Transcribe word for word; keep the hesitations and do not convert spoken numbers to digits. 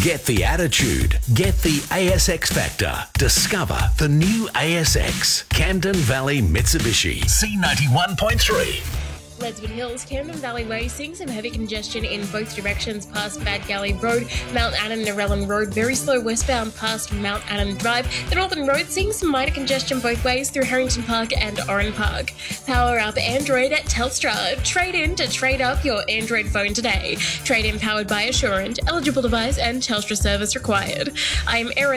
Get the attitude. Get the A S X factor. Discover the new A S X. Camden Valley Mitsubishi. C ninety-one point three. Ledswood Hills, Camden Valley Way, seeing some heavy congestion in both directions past Bad Galley Road, Mount Adam, Narellan Road, very slow westbound past Mount Adam Drive. The Northern Road, seeing some minor congestion both ways through Harrington Park and Oran Park. Power up Android at Telstra. Trade in to trade up your Android phone today. Trade in powered by Assurant. Eligible device and Telstra service required. I am Erin.